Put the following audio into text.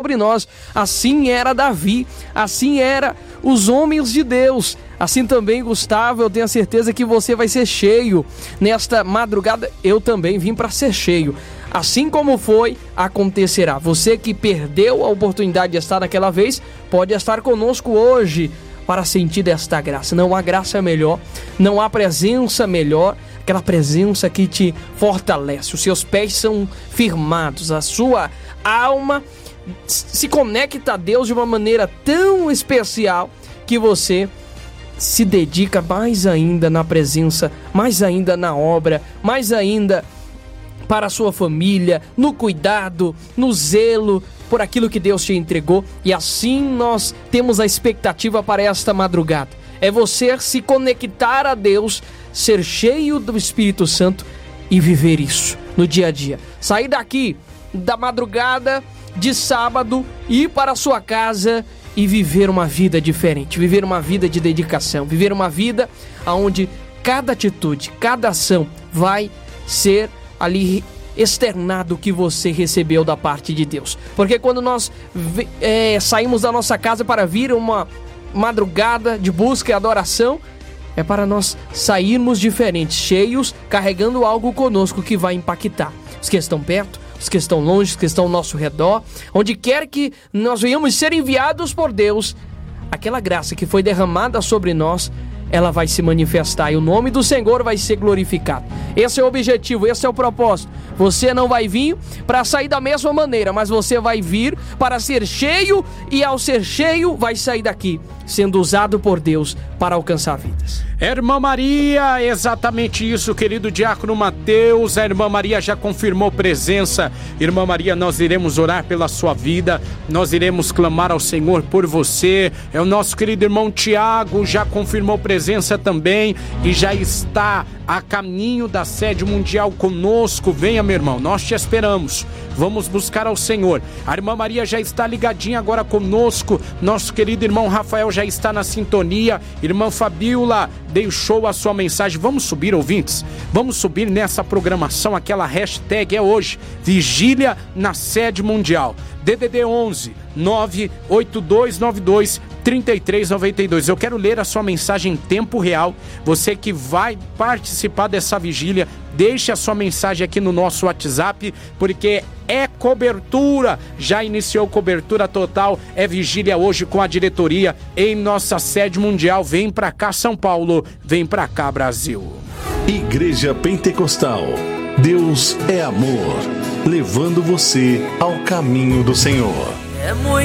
sobre nós. Assim era Davi, assim era os homens de Deus. Assim também, Gustavo, eu tenho a certeza que você vai ser cheio. Nesta madrugada, eu também vim para ser cheio. Assim como foi, acontecerá. Você que perdeu a oportunidade de estar naquela vez, pode estar conosco hoje para sentir desta graça. Não há graça melhor, não há presença melhor, aquela presença que te fortalece. Os seus pés são firmados, a sua alma se conecta a Deus de uma maneira tão especial que você se dedica mais ainda na presença, mais ainda na obra, mais ainda para a sua família, no cuidado, no zelo por aquilo que Deus te entregou. E assim nós temos a expectativa para esta madrugada. É você se conectar a Deus, ser cheio do Espírito Santo e viver isso no dia a dia. Sair daqui da madrugada de sábado, ir para a sua casa e viver uma vida diferente, viver uma vida de dedicação, viver uma vida onde cada atitude, cada ação vai ser ali externado o que você recebeu da parte de Deus. Porque quando nós saímos da nossa casa para vir uma madrugada de busca e adoração, é para nós sairmos diferentes, cheios, carregando algo conosco que vai impactar os que estão perto, os que estão longe, os que estão ao nosso redor, onde quer que nós venhamos ser enviados por Deus, aquela graça que foi derramada sobre nós, ela vai se manifestar e o nome do Senhor vai ser glorificado. Esse é o objetivo, esse é o propósito. Você não vai vir para sair da mesma maneira, mas você vai vir para ser cheio, e ao ser cheio vai sair daqui sendo usado por Deus para alcançar vidas. Irmã Maria, exatamente isso, querido diácono Mateus. A irmã Maria já confirmou presença. Irmã Maria, nós iremos orar pela sua vida, nós iremos clamar ao Senhor por você. É o nosso querido irmão Tiago, já confirmou presença também e já está a caminho da sede mundial conosco. Venha, meu irmão, nós te esperamos. Vamos buscar ao Senhor. A irmã Maria já está ligadinha agora conosco. Nosso querido irmão Rafael já está na sintonia. Irmã Fabiola deixou a sua mensagem. Vamos subir, ouvintes? Vamos subir nessa programação. Aquela hashtag é hoje, Vigília na Sede Mundial. DDD 11 98292 3392. Eu quero ler a sua mensagem em tempo real. Você que vai participar dessa vigília, deixe a sua mensagem aqui no nosso WhatsApp, porque é cobertura, já iniciou cobertura total, é vigília hoje com a diretoria em nossa sede mundial. Vem pra cá, São Paulo, vem pra cá, Brasil. Igreja Pentecostal, Deus é amor, levando você ao caminho do Senhor. É muito